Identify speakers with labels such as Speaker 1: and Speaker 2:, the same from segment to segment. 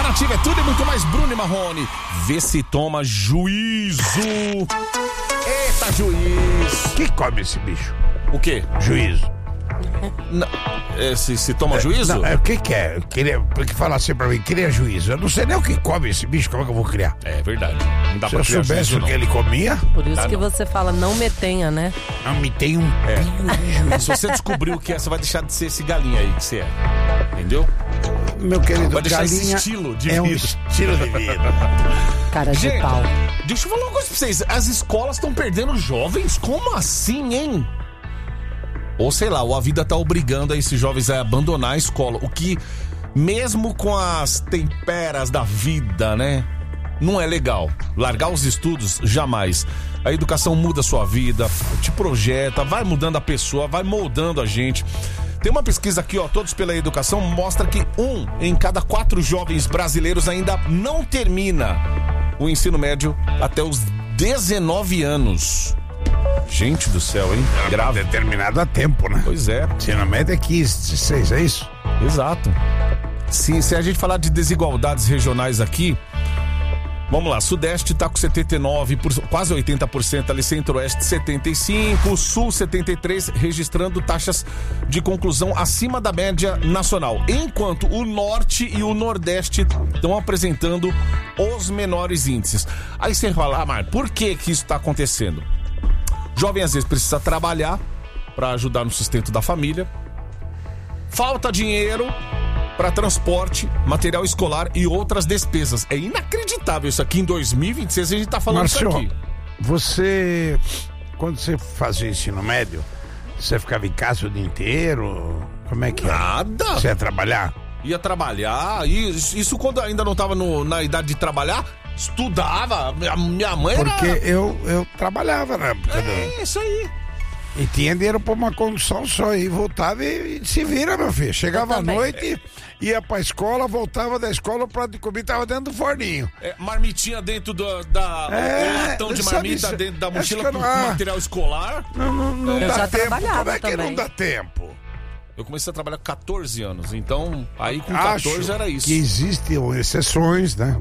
Speaker 1: Nativa é tudo e muito mais. Bruno e Marrone. Vê se toma juízo. Eita, juiz.
Speaker 2: Que come esse bicho?
Speaker 1: O quê?
Speaker 2: Juízo.
Speaker 1: Não, se toma juízo?
Speaker 2: Não, o que é? Porque falar assim pra mim, queria juízo. Eu não sei nem o que come esse bicho, como é que eu vou criar?
Speaker 1: É verdade. Não dá
Speaker 2: Se
Speaker 1: pra
Speaker 2: eu
Speaker 1: criar
Speaker 2: soubesse
Speaker 1: juízo,
Speaker 2: o que ele comia,
Speaker 3: Por isso que você fala, não me tenha, né?
Speaker 2: não me tem um pingo de juízo.
Speaker 1: Se você descobrir o que é, você vai deixar de ser esse galinha aí que você é. Entendeu?
Speaker 2: Meu querido,
Speaker 1: Vai deixar esse
Speaker 2: galinha
Speaker 1: estilo de
Speaker 2: é um
Speaker 1: vida.
Speaker 2: estilo de vida.
Speaker 3: Cara de
Speaker 1: Gente,
Speaker 3: pau.
Speaker 1: deixa eu falar uma coisa pra vocês. As escolas estão perdendo jovens? Como assim, hein? Ou sei lá, ou a vida tá obrigando a esses jovens a abandonar a escola. O que, mesmo com as temperas da vida, né? Não é legal. Largar os estudos, jamais. A educação muda a sua vida, te projeta, vai mudando a pessoa, vai moldando a gente. Tem uma pesquisa aqui, ó, Todos pela Educação, mostra que 1 em cada 4 jovens brasileiros ainda não termina o ensino médio até os 19 anos. Gente do céu, hein?
Speaker 2: Grave. Determinado a tempo, né?
Speaker 1: Pois é.
Speaker 2: Ensino médio é 15, 16, é isso?
Speaker 1: Exato. Se a gente falar de desigualdades regionais aqui, vamos lá, Sudeste tá com 79%, quase 80%, ali Centro-Oeste 75%, Sul 73%, registrando taxas de conclusão acima da média nacional, enquanto o Norte e o Nordeste estão apresentando os menores índices. Aí você fala, mas por que isso está acontecendo? Jovem às vezes precisa trabalhar para ajudar no sustento da família, falta dinheiro para transporte, material escolar e outras despesas. É inacreditável isso aqui em 2026, a gente tá falando
Speaker 2: Márcio,
Speaker 1: isso aqui.
Speaker 2: Você, quando você fazia ensino médio, você ficava em casa o dia inteiro? Como é que é?
Speaker 1: Nada.
Speaker 2: Você ia trabalhar?
Speaker 1: Ia trabalhar, isso quando ainda não tava na idade de trabalhar, estudava, minha mãe
Speaker 2: Porque
Speaker 1: era...
Speaker 2: eu trabalhava na época.
Speaker 1: Isso aí.
Speaker 2: E tinha dinheiro pra uma condução só, e voltava e se vira, meu filho. Chegava à noite, ia pra escola, voltava da escola, o prato de comida tava dentro do forninho.
Speaker 1: Marmitinha dentro um latão de marmita
Speaker 2: isso,
Speaker 1: dentro da mochila com
Speaker 2: não,
Speaker 1: material escolar.
Speaker 2: Não
Speaker 3: Eu
Speaker 2: dá
Speaker 3: já
Speaker 2: tempo.
Speaker 3: trabalhava
Speaker 2: Como é que
Speaker 3: também.
Speaker 2: não dá tempo?
Speaker 1: Eu comecei a trabalhar com 14 anos, então aí com 14
Speaker 2: Acho
Speaker 1: era isso.
Speaker 2: que existem exceções, né?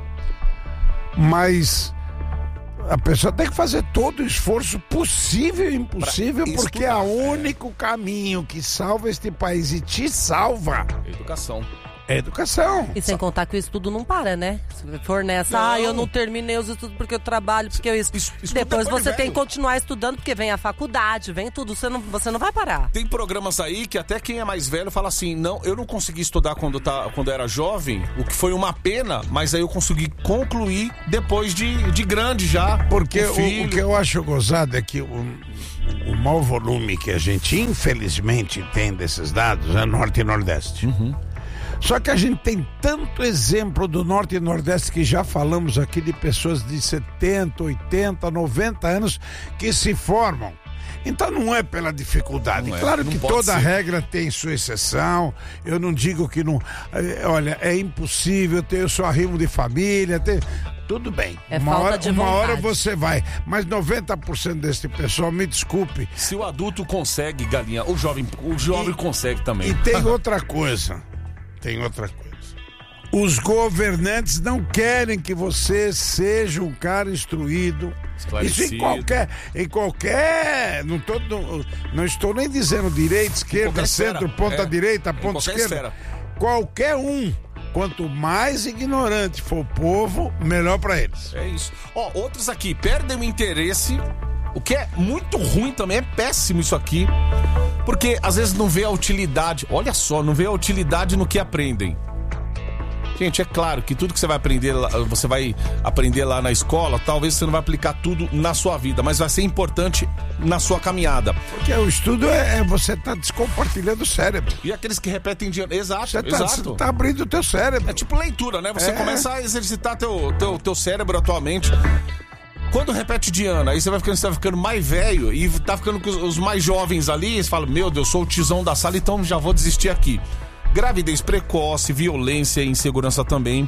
Speaker 2: Mas a pessoa tem que fazer todo o esforço possível e impossível,
Speaker 1: pra
Speaker 2: porque
Speaker 1: estudar,
Speaker 2: é o único caminho que salva este país e te salva
Speaker 1: Educação.
Speaker 2: é a educação.
Speaker 3: E sem contar que o estudo não para, né? Se for nessa, eu não terminei os estudos porque eu trabalho, porque eu
Speaker 1: Isso
Speaker 3: depois
Speaker 1: depois
Speaker 3: você
Speaker 1: de
Speaker 3: tem
Speaker 1: velho.
Speaker 3: que continuar estudando, porque vem a faculdade, vem tudo, você não vai parar.
Speaker 1: Tem programas aí que até quem é mais velho fala assim, não, eu não consegui estudar quando era jovem, o que foi uma pena, mas aí eu consegui concluir depois de grande já.
Speaker 2: Porque
Speaker 1: com filho.
Speaker 2: o que eu acho gozado é que o mau volume que a gente infelizmente tem desses dados é Norte e Nordeste. Só que a gente tem tanto exemplo do Norte e Nordeste que já falamos aqui de pessoas de 70, 80, 90 anos que se formam. Então não é pela dificuldade.
Speaker 1: Não é,
Speaker 2: Claro
Speaker 1: não
Speaker 2: que
Speaker 1: pode
Speaker 2: toda
Speaker 1: ser.
Speaker 2: regra tem sua exceção. Eu não digo que não. Olha, é impossível ter o seu arrimo de família. Tudo bem.
Speaker 3: É
Speaker 2: uma
Speaker 3: falta
Speaker 2: hora,
Speaker 3: de
Speaker 2: uma hora
Speaker 3: vontade.
Speaker 2: você vai. Mas 90% desse pessoal, me desculpe.
Speaker 1: Se o adulto consegue, galinha, o jovem consegue também.
Speaker 2: E tem outra coisa. Os governantes não querem que você seja um cara instruído. Isso
Speaker 1: Esclarecido.
Speaker 2: em qualquer, não estou nem dizendo direita, esquerda,
Speaker 1: qualquer
Speaker 2: centro,
Speaker 1: esfera.
Speaker 2: ponta direita,
Speaker 1: Em
Speaker 2: ponta
Speaker 1: qualquer
Speaker 2: esquerda.
Speaker 1: esfera.
Speaker 2: Qualquer um. Quanto mais ignorante for o povo, melhor pra eles.
Speaker 1: É isso. Ó, outros aqui perdem o interesse, o que é muito ruim também, é péssimo isso aqui, porque às vezes não vê a utilidade, olha só, não vê a utilidade no que aprendem. Gente, é claro que tudo que você vai aprender lá na escola, talvez você não vai aplicar tudo na sua vida, mas vai ser importante na sua caminhada.
Speaker 2: Porque o estudo é você tá descompartilhando o cérebro.
Speaker 1: E aqueles que repetem de ano, exato,
Speaker 2: Você
Speaker 1: exato.
Speaker 2: tá abrindo o teu cérebro.
Speaker 1: É tipo leitura, né? Você começa a exercitar teu cérebro, a tua mente. Quando repete de ano, aí você vai ficando mais velho e tá ficando com os mais jovens ali, e você fala, meu Deus, sou o tizão da sala, então já vou desistir aqui. Gravidez precoce, violência e insegurança também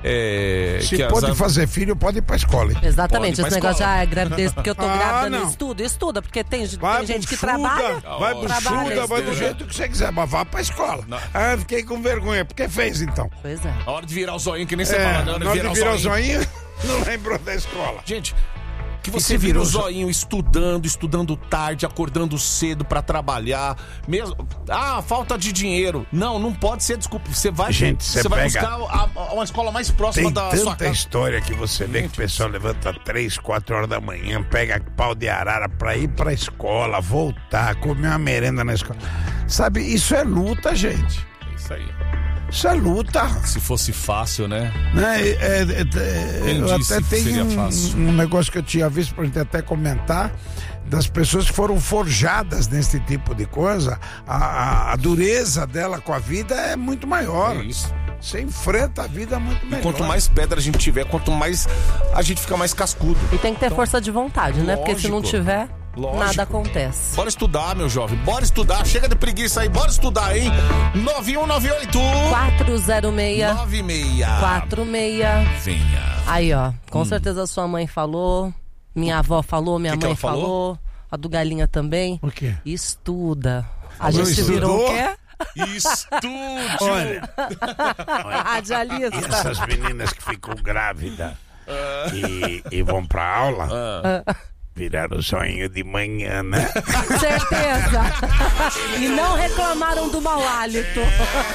Speaker 2: Se
Speaker 1: que
Speaker 2: pode fazer filho, pode ir pra escola.
Speaker 3: Exatamente,
Speaker 1: Pode ir
Speaker 3: esse
Speaker 1: pra
Speaker 3: negócio
Speaker 1: escola.
Speaker 3: de gravidez, porque eu tô grávida,
Speaker 2: não.
Speaker 3: estuda, porque tem gente que
Speaker 2: buchuda,
Speaker 3: trabalha.
Speaker 2: vai
Speaker 3: trabalha,
Speaker 2: buchuda, vai do
Speaker 3: estuda.
Speaker 2: jeito que você quiser, mas vá pra escola.
Speaker 1: Não.
Speaker 2: Fiquei com vergonha, porque fez então.
Speaker 3: Pois é.
Speaker 1: A hora de virar o zoinho, que nem você fala, né?
Speaker 2: Na hora de virar o zoinho, não lembrou da escola.
Speaker 1: Gente, que
Speaker 2: E
Speaker 1: você
Speaker 2: se
Speaker 1: vira o
Speaker 2: virou
Speaker 1: zoinho estudando tarde, acordando cedo pra trabalhar, mesmo. Falta de dinheiro. Não pode ser desculpa. Você vai,
Speaker 2: Gente, você
Speaker 1: vai
Speaker 2: pega-
Speaker 1: buscar uma escola mais próxima
Speaker 2: Tem
Speaker 1: da sua
Speaker 2: tanta
Speaker 1: casa.
Speaker 2: história que você vê que o pessoal levanta 3, 4 horas da manhã, pega pau de arara pra ir pra escola, voltar, comer uma merenda na escola. Sabe, isso é luta, gente.
Speaker 1: É isso aí.
Speaker 2: Isso é luta.
Speaker 1: Se fosse fácil, né?
Speaker 2: Eu
Speaker 1: disse
Speaker 2: até
Speaker 1: que seria
Speaker 2: tenho
Speaker 1: fácil?
Speaker 2: um negócio que eu tinha visto pra gente até comentar, das pessoas que foram forjadas nesse tipo de coisa. A dureza dela com a vida é muito maior.
Speaker 1: É isso.
Speaker 2: Você enfrenta a vida muito melhor.
Speaker 1: Quanto mais pedra a gente tiver, quanto mais a gente fica mais cascudo.
Speaker 3: E tem que ter força de vontade, né? Porque se não
Speaker 1: lógico.
Speaker 3: tiver,
Speaker 1: Lógico.
Speaker 3: nada acontece.
Speaker 1: Bora estudar, meu jovem. Bora estudar. Chega de preguiça aí. Bora estudar, hein? 9198
Speaker 3: 406
Speaker 1: 96
Speaker 3: 46.
Speaker 1: Venha.
Speaker 3: Aí, ó, com certeza sua mãe falou, minha avó falou, minha
Speaker 1: Que
Speaker 3: mãe
Speaker 1: ela falou?
Speaker 3: falou, a do Galinha também.
Speaker 2: O quê?
Speaker 3: Estuda. A
Speaker 2: Falou,
Speaker 3: gente virou o
Speaker 2: estudou?
Speaker 3: quê?
Speaker 1: Estúdio.
Speaker 2: Olha,
Speaker 3: Radialista.
Speaker 2: essas meninas que ficam grávidas e vão pra aula, viraram o sonho de manhã, né?
Speaker 3: Certeza. E não reclamaram do mau hálito.